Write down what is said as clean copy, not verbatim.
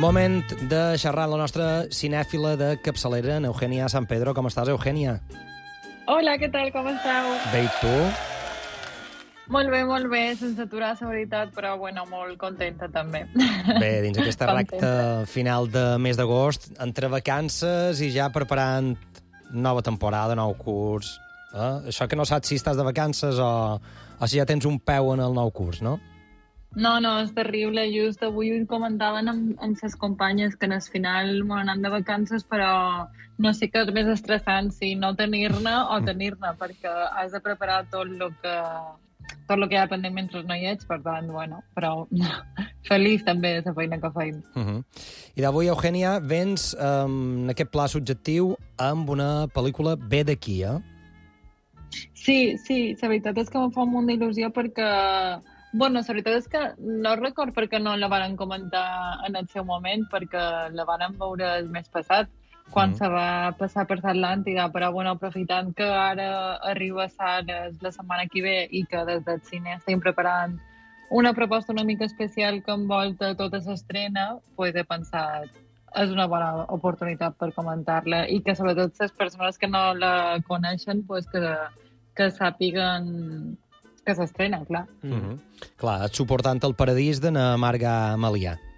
Moment de xerrar amb la nostra cinèfila de capçalera, en Eugènia San Pedro. Com estàs, Eugènia? Hola, què tal, com esteu? Bé, i tu? Molt bé, sense aturar, la veritat, però bueno, molt contenta també. Bé, dins aquesta recta final de mes d'agost, entre vacances i ja preparant nova temporada, nou curs. Això que no saps si estàs de vacances o si ja tens un peu en el nou curs, no? No, és terrible. Just avui ho comentaven amb ses companyes que en el final m'han anat de vacances, però no sé què és més estressant, si no tenir-ne o tenir-ne, perquè has de preparar tot el que hi ha pendent mentre no hi ets, per tant, bueno, però feliç també de la feina que feim. I d'avui, Eugènia, vens en aquest pla subjectiu amb una pel·lícula bé d'aquí, eh? Sí, la veritat és que em fa molt d'il·lusió perquè... Bueno, la veritat és que no record perquè no la varen comentar en el seu moment, perquè la varen veure el mes passat, quan se va passar per l'Atlàntida, però bueno, aprofitant que ara arriba a sales la setmana que ve i que des del cine estem preparant una proposta una mica especial que envolta tota l'estrena, pues he pensat és una bona oportunitat per comentar-la i que sobretot les persones que no la coneixen pues que sàpiguen que s'estrena, clar. Clar, suportant el paradís de na Marga Malià.